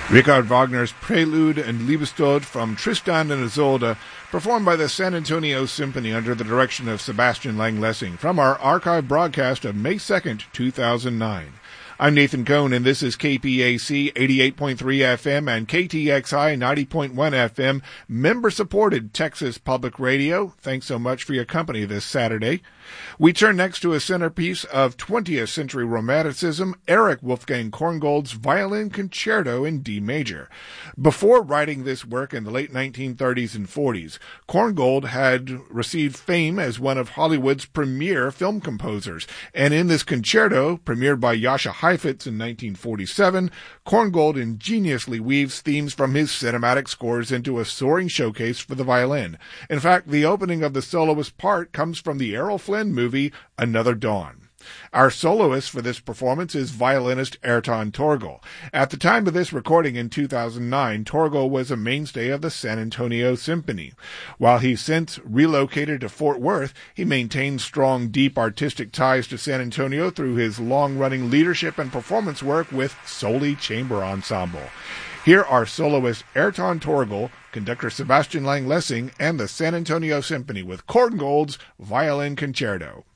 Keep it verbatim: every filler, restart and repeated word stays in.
Richard Wagner's Prelude and Liebestod from Tristan and Isolde, performed by the San Antonio Symphony under the direction of Sebastian Lang-Lessing, from our archive broadcast of May second, two thousand nine. I'm Nathan Cohn, and this is K P A C eighty-eight point three F M and K T X I ninety point one F M, member-supported Texas Public Radio. Thanks so much for your company this Saturday. We turn next to a centerpiece of twentieth century Romanticism, Erich Wolfgang Korngold's Violin Concerto in D major. Before writing this work in the late nineteen thirties and forties, Korngold had received fame as one of Hollywood's premier film composers, and in this concerto, premiered by Jascha Heifetz in nineteen forty-seven, Korngold ingeniously weaves themes from his cinematic scores into a soaring showcase for the violin. In fact, the opening of the soloist part comes from the Errol Flynn movie Another Dawn. Our soloist for this performance is violinist Airton Torgel. At the time of this recording in two thousand nine, Torgel was a mainstay of the San Antonio Symphony. While he's since relocated to Fort Worth, he maintains strong, deep artistic ties to San Antonio through his long-running leadership and performance work with Soli Chamber Ensemble. Here are soloist Airton Torgel, conductor Sebastian Lang-Lessing, and the San Antonio Symphony with Korngold's Violin Concerto.